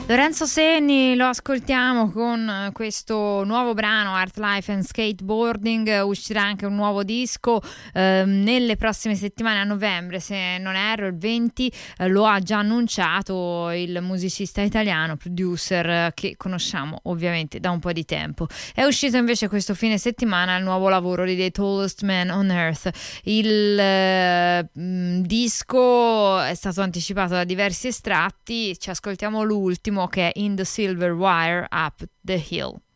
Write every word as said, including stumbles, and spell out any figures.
Lorenzo Senni lo ascoltiamo con questo nuovo brano Art Life and Skateboarding. Uscirà anche un nuovo disco eh, nelle prossime settimane, a novembre se non erro, il venti, eh, lo ha già annunciato il musicista italiano, producer, eh, che conosciamo ovviamente da un po' di tempo. È uscito invece questo fine settimana il nuovo lavoro di The Tallest Man on Earth. Il eh, mh, disco è stato anticipato da diversi estratti, ci ascoltiamo l'ultimo che è In the Silver Wire Up the Hill.